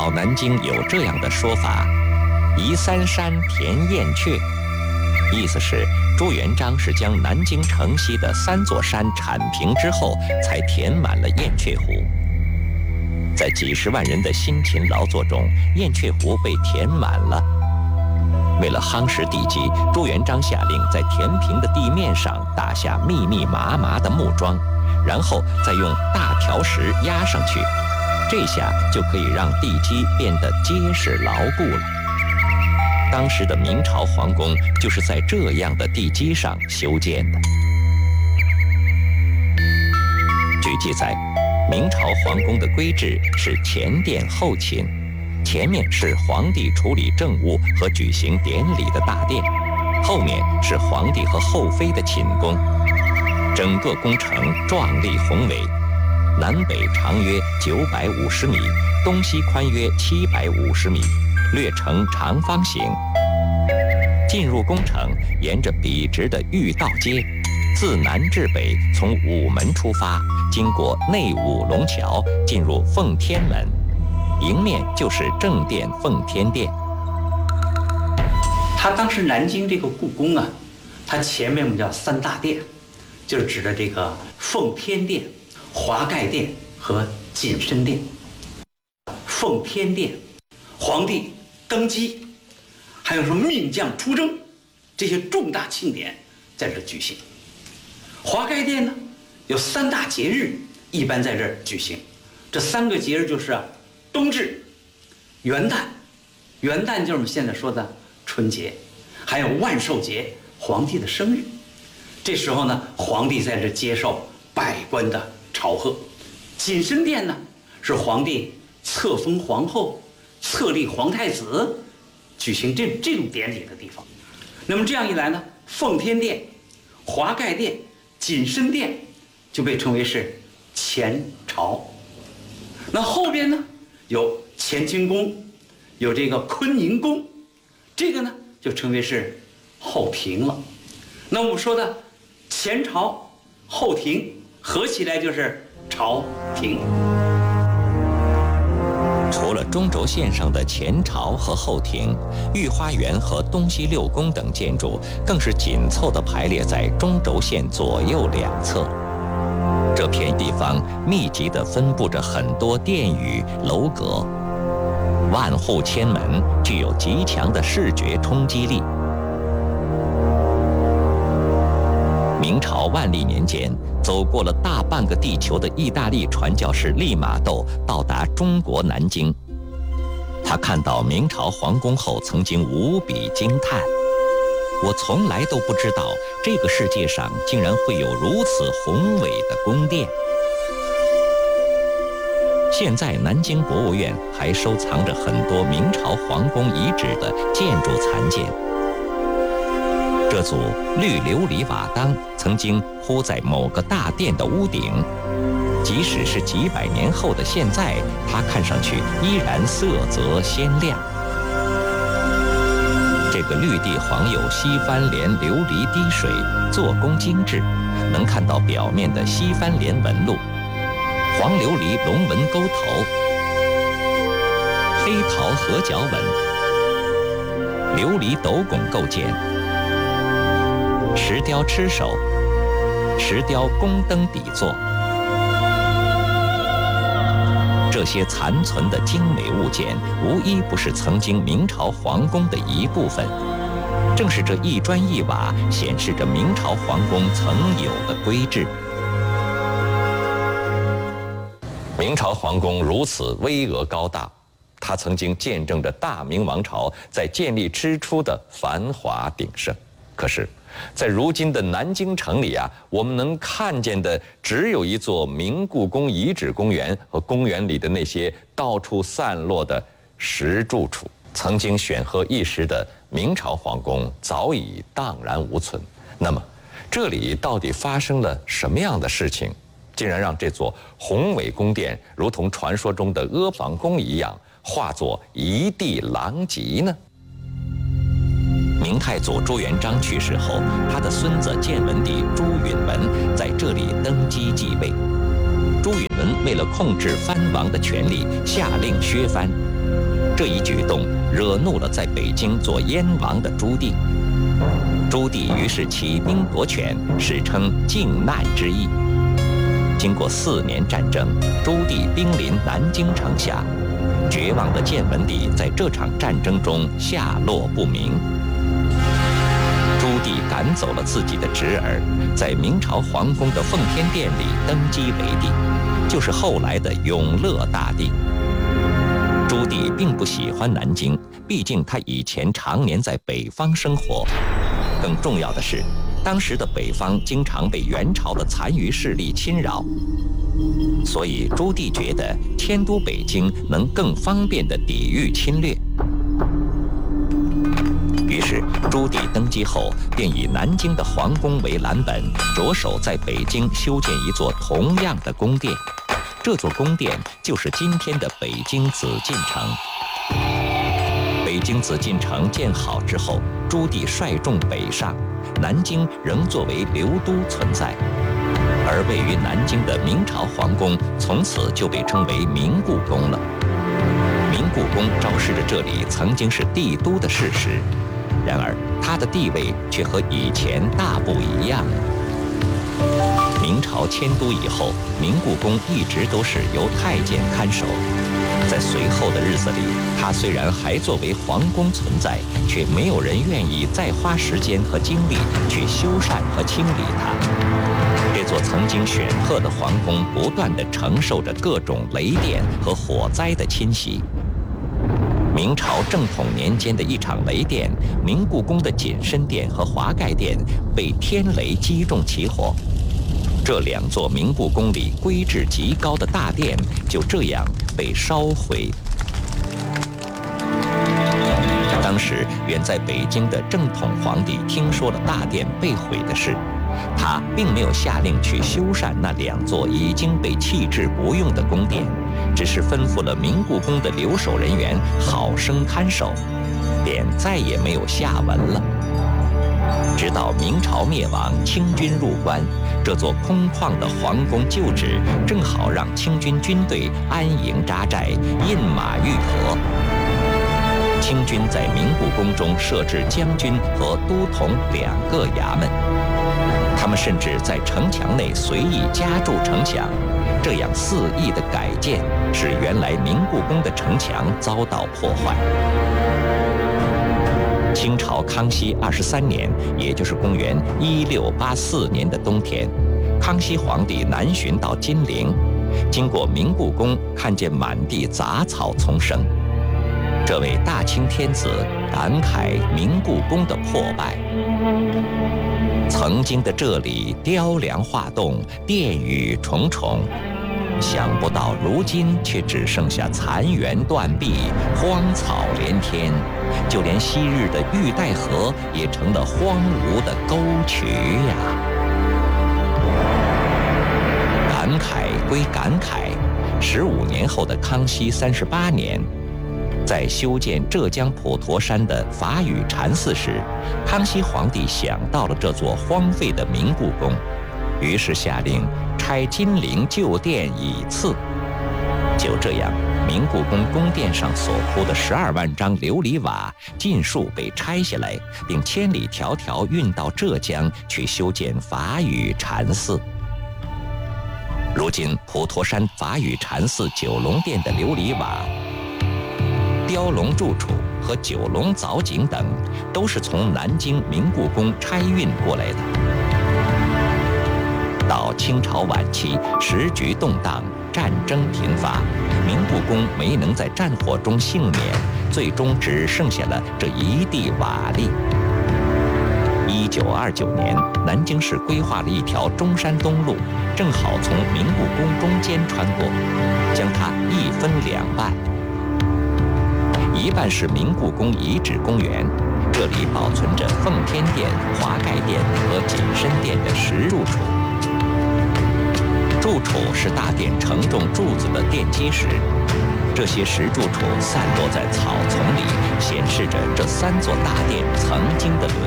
老南京有这样的说法：移三山填燕雀，意思是朱元璋是将南京城西的3座山铲平之后，才填满了燕雀湖。在几十万人的辛勤劳作中，燕雀湖被填满了。为了夯实地基，朱元璋下令在填平的地面上打下密密麻麻的木桩，然后再用大条石压上去，这下就可以让地基变得结实牢固了。当时的明朝皇宫就是在这样的地基上修建的。据记载，明朝皇宫的规制是前殿后寝，前面是皇帝处理政务和举行典礼的大殿，后面是皇帝和后妃的寝宫。整个工程壮丽宏伟，南北长约950米，东西宽约750米，略呈长方形。进入宫城，沿着笔直的御道街，自南至北，从午门出发，经过内五龙桥，进入奉天门，迎面就是正殿奉天殿。 他当时南京这个故宫啊，它前面我们叫3大殿，就是指的这个奉天殿、华盖殿和锦深殿。奉天殿，皇帝登基，还有什么命将出征，这些重大庆典在这举行。华盖殿呢，有3大节日一般在这儿举行。这3个节日就是冬至、元旦，元旦就是我们现在说的春节，还有万寿节，皇帝的生日。这时候呢，皇帝在这接受百官的朝贺。锦深殿呢，是皇帝册封皇后、册立皇太子，举行这种典礼的地方。那么这样一来呢，奉天殿、华盖殿、锦深殿就被称为是前朝。那后边呢，有乾清宫，有这个坤宁宫，这个呢就称为是后庭了。那我们说的前朝、后庭合起来就是朝廷。 除了中轴线上的前朝和后庭，御花园和东西六宫等建筑更是紧凑地排列在中轴线左右两侧。这片地方密集地分布着很多殿宇、楼阁，万户千门，具有极强的视觉冲击力。明朝万历年间，走过了大半个地球的意大利传教士利玛窦到达中国南京。他看到明朝皇宫后，曾经无比惊叹：我从来都不知道这个世界上竟然会有如此宏伟的宫殿。现在南京博物院还收藏着很多明朝皇宫遗址的建筑残件。这组绿琉璃瓦当曾经铺在某个大殿的屋顶，即使是几百年后的现在，它看上去依然色泽鲜亮。这个绿地黄釉西番莲琉璃滴水，做工精致，能看到表面的西番莲纹路，黄琉璃龙纹钩头，黑陶合角纹，琉璃斗拱构件，石雕螭首，石雕宫灯底座。这些残存的精美物件，无一不是曾经明朝皇宫的一部分。正是这一砖一瓦，显示着明朝皇宫曾有的规制。明朝皇宫如此巍峨高大，它曾经见证着大明王朝在建立之初的繁华鼎盛。可是，在如今的南京城里我们能看见的只有一座明故宫遗址公园和公园里的那些到处散落的石柱础。曾经显赫一时的明朝皇宫早已荡然无存。那么，这里到底发生了什么样的事情，竟然让这座宏伟宫殿如同传说中的阿房宫一样，化作一地狼藉呢？明太祖朱元璋去世后，他的孙子建文帝朱允文在这里登基继位。朱允文为了控制藩王的权力，下令削藩， 这一举动惹怒了在北京做燕王的朱棣。朱棣于是起兵夺权，史称靖难之役。经过4年战争，朱棣兵临南京城下，绝望的建文帝在这场战争中下落不明。朱棣赶走了自己的侄儿，在明朝皇宫的奉天殿里登基为帝，就是后来的永乐大帝。朱棣并不喜欢南京，毕竟他以前常年在北方生活。更重要的是，当时的北方经常被元朝的残余势力侵扰，所以朱棣觉得迁都北京能更方便地抵御侵略。于是朱棣登基后，便以南京的皇宫为蓝本，着手在北京修建一座同样的宫殿。这座宫殿就是今天的北京紫禁城。北京紫禁城建好之后，朱棣率众北上，南京仍作为留都存在。而位于南京的明朝皇宫，从此就被称为明故宫了。明故宫昭示着这里曾经是帝都的事实，然而它的地位却和以前大不一样。明朝迁都以后，明故宫一直都是由太监看守。在随后的日子里，它虽然还作为皇宫存在，却没有人愿意再花时间和精力去修缮和清理它。这座曾经显赫的皇宫不断地承受着各种雷电和火灾的侵袭。明朝正统年间的一场雷电，明故宫的紧身殿和华盖殿被天雷击中起火。这2座明故宫里规制极高的大殿就这样被烧毁。当时远在北京的正统皇帝听说了大殿被毁的事，他并没有下令去修缮那2座已经被弃置不用的宫殿，只是吩咐了明故宫的留守人员好生看守，便再也没有下文了。直到明朝灭亡，清军入关，这座空旷的皇宫旧址正好让清军军队安营扎寨、印马御河。清军在明故宫中设置将军和都统2个衙门，他们甚至在城墙内随意加筑城墙，这样肆意的改建，使原来明故宫的城墙遭到破坏。清朝康熙23年，也就是公元1684年的冬天，康熙皇帝南巡到金陵，经过明故宫，看见满地杂草丛生。这位大清天子感慨明故宫的破败。曾经的这里雕梁画栋，殿宇重重，想不到如今却只剩下残垣断壁、荒草连天，就连昔日的玉带河也成了荒芜的沟渠呀！感慨归感慨，15年后的康熙38年，在修建浙江普陀山的法雨禅寺时，康熙皇帝想到了这座荒废的明故宫，于是下令拆金陵旧殿以次。就这样，明故宫宫殿上所铺的12万张琉璃瓦尽数被拆下来，并千里迢迢运到浙江去修建法雨禅寺。如今普陀山法雨禅寺九龙殿的琉璃瓦、雕龙柱础和九龙藻井等，都是从南京明故宫拆运过来的。到清朝晚期，时局动荡，战争频发，明故宫没能在战火中幸免，最终只剩下了这一地瓦砾。1929年，南京市规划了一条中山东路，正好从明故宫中间穿过，将它一分2半。一半是明故宫遗址公园，这里保存着奉天殿、华盖殿和紧身殿的石柱础。柱础是大殿承重柱子的奠基石，这些石柱础散落在草丛里，显示着这3座大殿曾经的轮廓。